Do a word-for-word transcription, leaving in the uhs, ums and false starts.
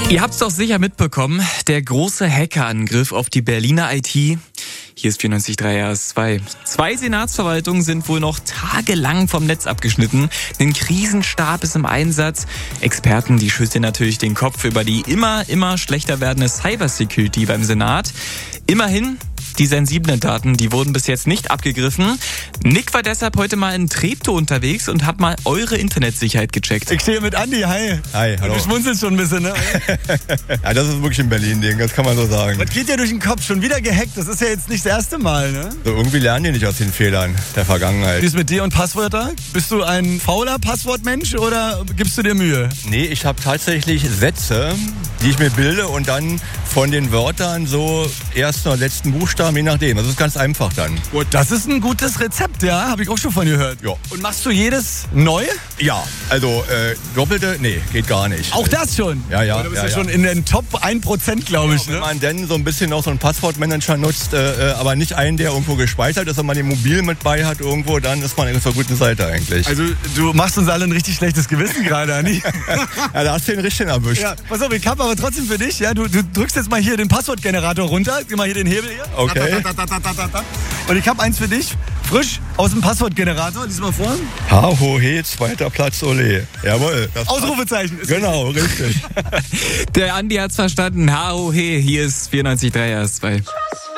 Ihr habt's doch sicher mitbekommen, der große Hackerangriff auf die Berliner I T. Hier ist vierundneunzig Komma drei R S zwei. Zwei Senatsverwaltungen sind wohl noch tagelang vom Netz abgeschnitten. Ein Krisenstab ist im Einsatz. Experten, die schütteln natürlich den Kopf über die immer, immer schlechter werdende Cybersecurity beim Senat. Immerhin, die sensiblen Daten, die wurden bis jetzt nicht abgegriffen. Nick war deshalb heute mal in Treptow unterwegs und hat mal eure Internetsicherheit gecheckt. Ich stehe mit Andi, hi. Hi, hallo. Du schmunzelst schon ein bisschen, ne? Ja, das ist wirklich ein Berlin-Ding, das kann man so sagen. Was geht dir durch den Kopf? Schon wieder gehackt? Das ist ja jetzt nicht das erste Mal, ne? So, irgendwie lernen die nicht aus den Fehlern der Vergangenheit. Wie ist mit dir und Passwörter? Bist du ein fauler Passwortmensch oder gibst du dir Mühe? Nee, ich habe tatsächlich Sätze, die ich mir bilde und dann von den Wörtern so ersten oder letzten Buchstaben, je nachdem. Das ist ganz einfach dann. Gut, das ist ein gutes Rezept, ja? Habe ich auch schon von gehört. Ja. Und machst du jedes neu? Ja, also äh, doppelte, nee, geht gar nicht. Auch das schon? Ja, ja. Du bist ja, ja, ja schon in den Top ein Prozent, glaube ich, Wenn ne? man denn so ein bisschen noch so einen Passwortmanager nutzt, äh, aber nicht einen, der irgendwo gespeichert ist, wenn man den mobil mit bei hat irgendwo, dann ist man auf einer guten Seite eigentlich. Also du machst uns alle ein richtig schlechtes Gewissen gerade, Anni. Ja, da hast du den richtigen erwischt. Ja, pass auf, ich hab aber trotzdem für dich, ja, du, du drückst jetzt mal hier den Passwortgenerator runter, gib mal hier den Hebel hier. Okay. Und ich habe eins für dich, frisch aus dem Passwortgenerator, lies mal vor. Ha, ho, he, zweiter Platz, ole. Jawohl. das Ausrufezeichen. Ist Genau, richtig. Der Andi hat's verstanden. Ha, ho, he, hier ist vierundneunzig Komma drei R S zwei.